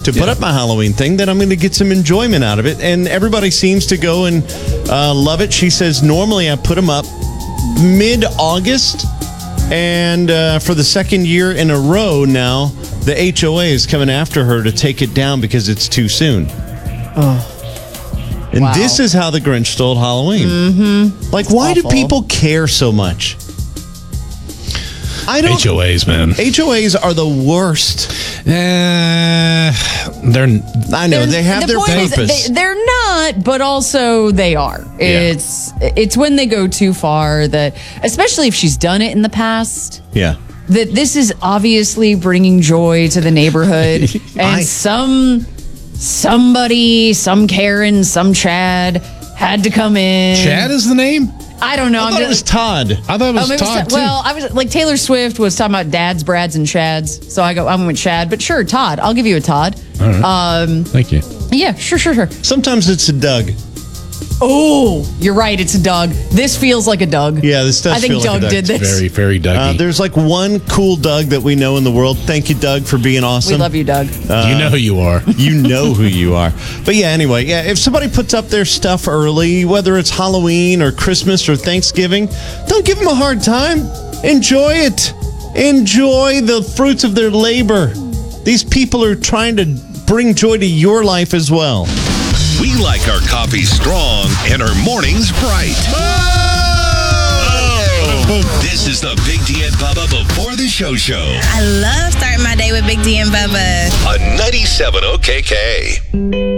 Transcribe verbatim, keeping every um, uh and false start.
to put Yeah. up my Halloween thing, then I'm going to get some enjoyment out of it. And everybody seems to go and uh, love it. She says, normally I put them up mid-August. And uh, for the second year in a row now, the H O A is coming after her to take it down because it's too soon. Oh. And Wow. this is how the Grinch stole Halloween. Mm-hmm. Like, why awful. do people care so much? I don't. H O As, man. H O As are the worst. Uh, they're. I know They're- they have the their point is purpose. they, they're not, but also they are. It's it's when they go too far that, especially if she's done it in the past, yeah. that this is obviously bringing joy to the neighborhood, and I- some somebody, some Karen, some Chad had to come in. Chad is the name? I don't know. I I'm thought it was just. Todd. I thought it was Oh, maybe Todd, it's- too. well, I was like Taylor Swift was talking about dads, Brads, and Chads, so I go. I went with Chad, but sure, Todd. I'll give you a Todd. All right. Um, Thank you. yeah, sure, sure, sure. Sometimes it's a Doug. Oh, you're right. It's a Doug. This feels like a Doug. Yeah, this does I think feel like a Doug Doug. did this. Very, very Dougie. Uh, there's like one cool Doug that we know in the world. Thank you, Doug, for being awesome. We love you, Doug. you know who you are. You know who you are. But yeah, anyway, yeah, if somebody puts up their stuff early, whether it's Halloween or Christmas or Thanksgiving, don't give them a hard time. Enjoy it. Enjoy the fruits of their labor. These people are trying to bring joy to your life as well. We like our coffee strong and our mornings bright. This is the Big D and Bubba Before the Show Show I love starting my day with Big D and Bubba. on ninety-seven O K K.